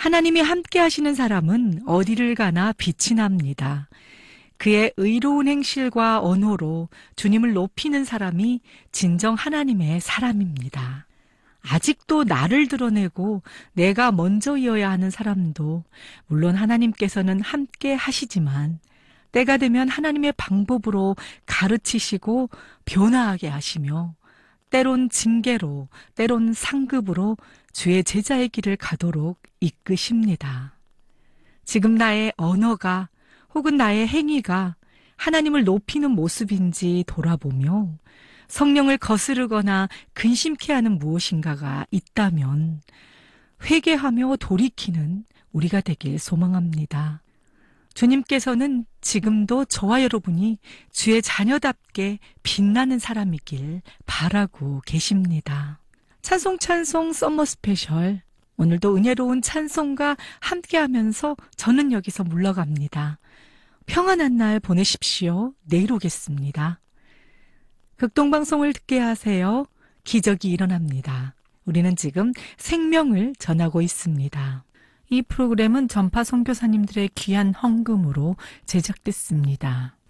하나님이 함께 하시는 사람은 어디를 가나 빛이 납니다. 그의 의로운 행실과 언어로 주님을 높이는 사람이 진정 하나님의 사람입니다. 아직도 나를 드러내고 내가 먼저이어야 하는 사람도 물론 하나님께서는 함께 하시지만 때가 되면 하나님의 방법으로 가르치시고 변화하게 하시며 때론 징계로 때론 상급으로 주의 제자의 길을 가도록 이끄십니다. 지금 나의 언어가 혹은 나의 행위가 하나님을 높이는 모습인지 돌아보며 성령을 거스르거나 근심케 하는 무엇인가가 있다면 회개하며 돌이키는 우리가 되길 소망합니다. 주님께서는 지금도 저와 여러분이 주의 자녀답게 빛나는 사람이길 바라고 계십니다. 찬송 썸머 스페셜, 오늘도 은혜로운 찬송과 함께하면서 저는 여기서 물러갑니다. 평안한 날 보내십시오. 내일 오겠습니다. 극동방송을 듣게 하세요. 기적이 일어납니다. 우리는 지금 생명을 전하고 있습니다. 이 프로그램은 전파 선교사님들의 귀한 헌금으로 제작됐습니다.